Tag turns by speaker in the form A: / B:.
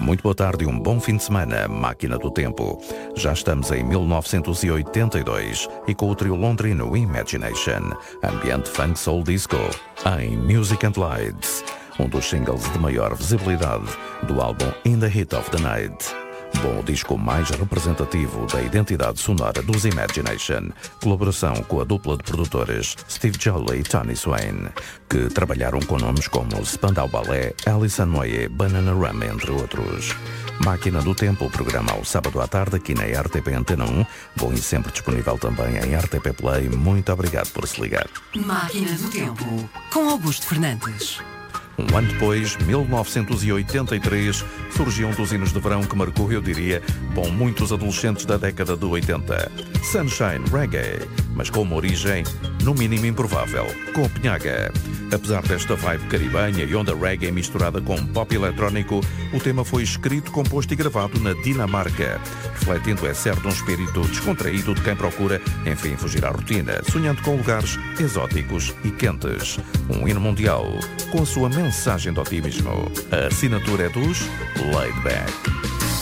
A: Muito boa tarde e um bom fim de semana, Máquina do Tempo. Já estamos em 1982 e com o trio londrino Imagination, ambiente funk soul disco, em Music and Lights, um dos singles de maior visibilidade do álbum In the Heat of the Night. Bom, o disco mais representativo da identidade sonora dos Imagination, colaboração com a dupla de produtores Steve Jolley e Tony Swain, que trabalharam com nomes como Spandau Ballet, Alison Moyet, Bananarama, entre outros. Máquina do Tempo, o programa ao sábado à tarde aqui na RTP Antena 1, bom e sempre disponível também em RTP Play. Muito obrigado por se ligar.
B: Máquina do Tempo, com Augusto Fernandes.
A: Um ano depois, 1983, surgiu um dos hinos de verão que marcou, eu diria, bom, muitos adolescentes da década de 80. Sunshine Reggae, mas com uma origem, no mínimo improvável, Copenhaga. Apesar desta vibe caribenha e onda reggae misturada com pop eletrónico, o tema foi escrito, composto e gravado na Dinamarca, refletindo, é certo, um espírito descontraído de quem procura, enfim, fugir à rotina, sonhando com lugares exóticos e quentes. Um hino mundial, com a sua mensagem de otimismo. A assinatura é dos Laid Back.